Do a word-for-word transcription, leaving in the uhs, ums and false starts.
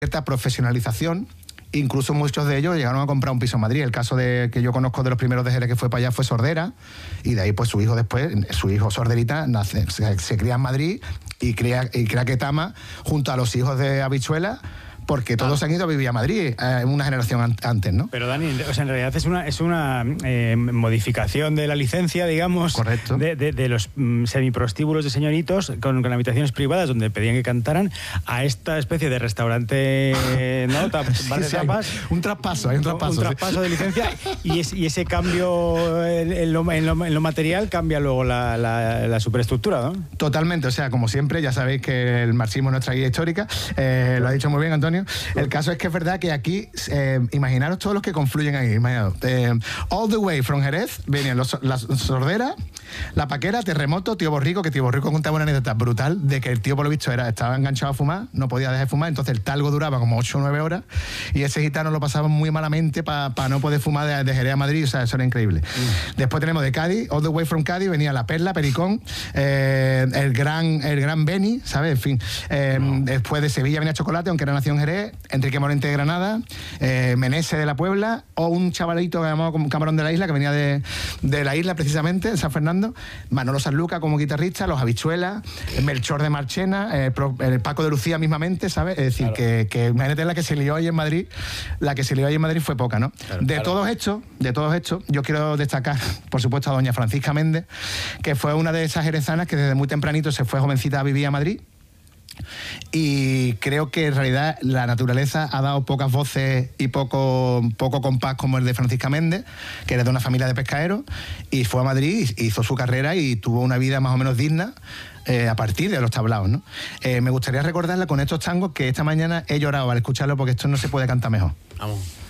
cierta profesionalización. Incluso muchos de ellos llegaron a comprar un piso en Madrid. El caso de que yo conozco de los primeros de Jerez que fue para allá fue Sordera, y de ahí pues su hijo después, su hijo Sorderita, nace, se, se cría en Madrid y cría, y crea Ketama junto a los hijos de Habichuela, porque todos ah. se han ido a vivir a Madrid eh, una generación an- antes, ¿no? Pero Dani, o sea, en realidad es una, es una eh, modificación de la licencia, digamos, correcto, de, de, de los mm, semiprostíbulos de señoritos con, con habitaciones privadas donde pedían que cantaran, a esta especie de restaurante, ¿no? Tap, bar de sí, tapas. Hay un traspaso, hay un traspaso. Un traspaso sí. de licencia, y, es, y ese cambio en, en, lo, en, lo, en lo material cambia luego la, la, la superestructura, ¿no? Totalmente, o sea, como siempre, ya sabéis que el marxismo es nuestra guía histórica, eh, lo ha dicho muy bien Antonio. El caso es que es verdad que aquí, eh, imaginaros todos los que confluyen ahí, imaginaros, eh, all the way from Jerez, venían los, la Sordera, la Paquera, Terremoto, Tío Borrico, que Tío Borrico contaba una anécdota brutal de que el tío por lo visto era, estaba enganchado a fumar, no podía dejar de fumar, entonces el talgo duraba como ocho o nueve horas, y ese gitano lo pasaba muy malamente para pa no poder fumar de, de Jerez a Madrid, o sea, eso era increíble. Mm. Después tenemos de Cádiz, all the way from Cádiz, venía La Perla, Pericón, eh, el gran el gran Beni, ¿sabes? En fin, eh, no. Después de Sevilla venía Chocolate, aunque era nación Jerez, Enrique Morente de Granada, eh, Menese de la Puebla, o un chavalito que llamado Camarón de la Isla, que venía de, de la isla precisamente, de San Fernando, Manolo Sanlúcar como guitarrista, los Habichuelas, Melchor de Marchena, eh, el Paco de Lucía mismamente, ¿sabes? Es decir, claro. que, que imagínate la que se lió hoy en Madrid, la que se lió hoy en Madrid fue poca, ¿no? Claro, de claro. todos estos, de todos estos, yo quiero destacar, por supuesto, a doña Francisca Méndez, que fue una de esas jerezanas que desde muy tempranito se fue jovencita a vivir a Madrid. Y creo que en realidad la naturaleza ha dado pocas voces y poco, poco compás como el de Francisca Méndez, que era de una familia de pescaderos, y fue a Madrid, hizo su carrera y tuvo una vida más o menos digna eh, a partir de los tablaos, ¿no? Eh, me gustaría recordarla con estos tangos que esta mañana he llorado al escucharlo, porque esto no se puede cantar mejor. Vamos.